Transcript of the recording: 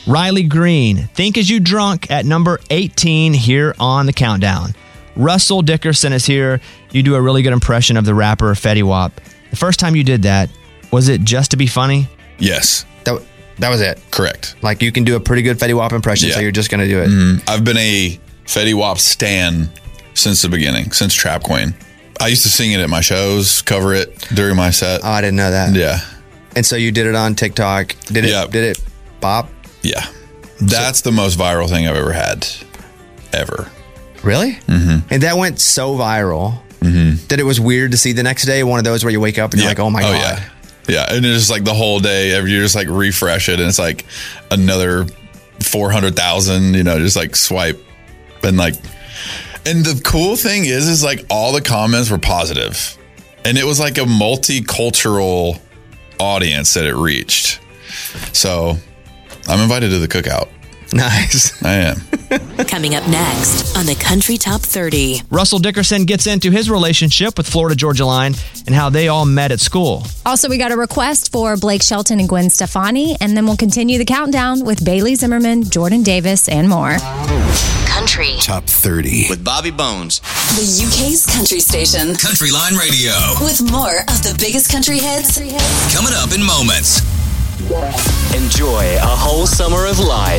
Riley Green, Think As You Drunk at number 18 here on the countdown. Russell Dickerson is here. You do a really good impression of the rapper Fetty Wap. The first time you did that, was it just to be funny? Yes. That was it? Correct. Like you can do a pretty good Fetty Wap impression, so you're just going to do it? Mm-hmm. I've been a Fetty Wap stan since the beginning, since Trap Queen. I used to sing it at my shows, cover it during my set. Oh, I didn't know that. Yeah. And so you did it on TikTok. Did it pop? Yeah. That's the most viral thing I've ever had. Ever. Really? Mm-hmm. And that went so viral mm-hmm. that it was weird to see the next day, one of those where you wake up and you're like, oh my God. Yeah. Yeah. And it's just like the whole day, you just like refresh it and it's like another 400,000, just like swipe. And the cool thing is like all the comments were positive. And it was like a multicultural audience that it reached. So I'm invited to the cookout. Nice. I am. Coming up next on the Country Top 30. Russell Dickerson gets into his relationship with Florida Georgia Line and how they all met at school. Also, we got a request for Blake Shelton and Gwen Stefani, and then we'll continue the countdown with Bailey Zimmerman, Jordan Davis, and more. Country Top 30 with Bobby Bones. The UK's country station. Country Line Radio. With more of the biggest country hits. Coming up in moments. Enjoy a whole summer of live